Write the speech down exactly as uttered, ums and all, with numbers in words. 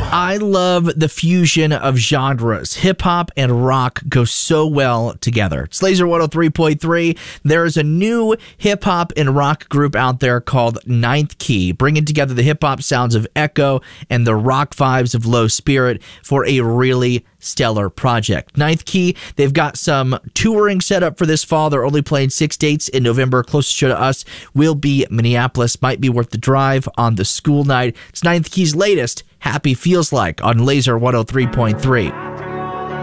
I love the fusion of genres. Hip-hop and rock go so well together. It's Laser one oh three point three. There is a new hip-hop and rock group out there called Ninth Key, bringing together the hip-hop sounds of Echo and the rock vibes of Low Spirit for a really stellar project. Ninth Key, they've got some touring set up for this fall. They're only playing six dates in November. Closest show to us will be Minneapolis. Might be worth the drive on the school night. It's Ninth Key's latest, Happy Feels Like, on Laser one oh three point three.